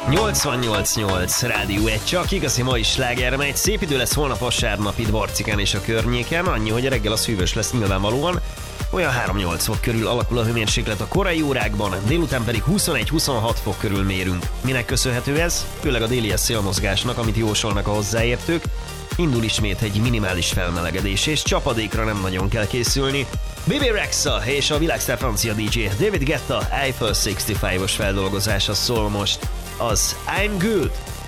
88.8 Rádió 1, csak igazi mai sláger, megy. Szép idő lesz holnap vasárnap itt Barcikán és a környéken, annyi, hogy a reggel az hűvös lesz nyilvánvalóan. Olyan 3-8 fok körül alakul a hőmérséklet a korai órákban, délután pedig 21-26 fok körül mérünk. Minek köszönhető ez? Főleg a déli szélmozgásnak, amit jósolnak a hozzáértők. Indul ismét egy minimális felmelegedés, és csapadékra nem nagyon kell készülni. Bebe Rexha és a világsztár francia DJ David Guetta Eiffel 65-os feldolgozása szól most. Az I'm Good.